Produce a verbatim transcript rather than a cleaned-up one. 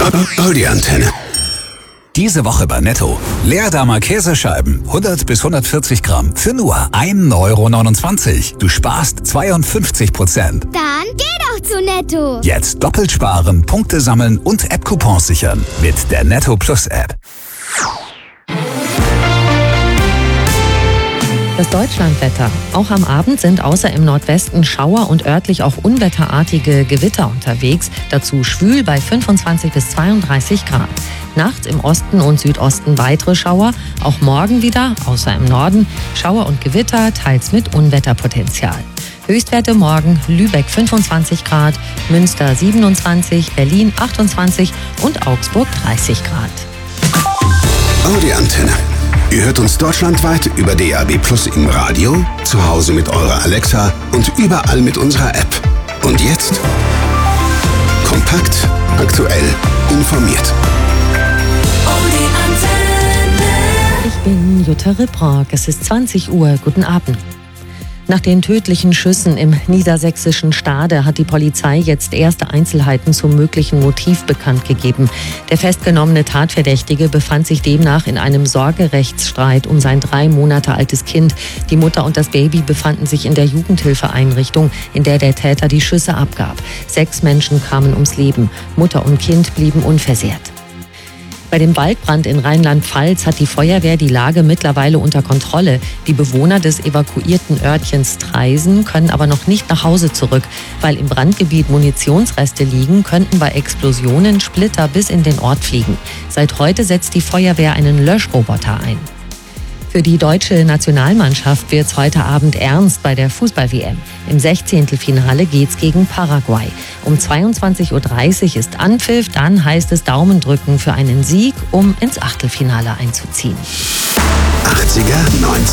Oh, die Antenne. Diese Woche bei Netto. Leerdamer Käsescheiben, hundert bis hundertvierzig Gramm, für nur ein Euro neunundzwanzig. Du sparst zweiundfünfzig Prozent. Dann geh doch zu Netto. Jetzt doppelt sparen, Punkte sammeln und App-Coupons sichern. Mit der Netto Plus App. Das Deutschlandwetter. Auch am Abend sind außer im Nordwesten Schauer und örtlich auch unwetterartige Gewitter unterwegs. Dazu schwül bei fünfundzwanzig bis zweiunddreißig Grad. Nachts im Osten und Südosten weitere Schauer. Auch morgen wieder, außer im Norden, Schauer und Gewitter, teils mit Unwetterpotenzial. Höchstwerte morgen: Lübeck fünfundzwanzig Grad, Münster siebenundzwanzig, Berlin achtundzwanzig und Augsburg dreißig Grad. Oh, die Antenne. Ihr hört uns deutschlandweit über D A B Plus im Radio, zu Hause mit eurer Alexa und überall mit unserer App. Und jetzt? Kompakt, aktuell, informiert. Ich bin Jutta Ribrock. Es ist zwanzig Uhr. Guten Abend. Nach den tödlichen Schüssen im niedersächsischen Stade hat die Polizei jetzt erste Einzelheiten zum möglichen Motiv bekannt gegeben. Der festgenommene Tatverdächtige befand sich demnach in einem Sorgerechtsstreit um sein drei Monate altes Kind. Die Mutter und das Baby befanden sich in der Jugendhilfeeinrichtung, in der der Täter die Schüsse abgab. Sechs Menschen kamen ums Leben. Mutter und Kind blieben unversehrt. Bei dem Waldbrand in Rheinland-Pfalz hat die Feuerwehr die Lage mittlerweile unter Kontrolle. Die Bewohner des evakuierten Örtchens Traisen können aber noch nicht nach Hause zurück. Weil im Brandgebiet Munitionsreste liegen, könnten bei Explosionen Splitter bis in den Ort fliegen. Seit heute setzt die Feuerwehr einen Löschroboter ein. Für die deutsche Nationalmannschaft wird's heute Abend ernst bei der Fußball-W M. Im Sechzehntelfinale geht's gegen Paraguay. Um zweiundzwanzig Uhr dreißig ist Anpfiff, dann heißt es Daumen drücken für einen Sieg, um ins Achtelfinale einzuziehen. achtziger, neunziger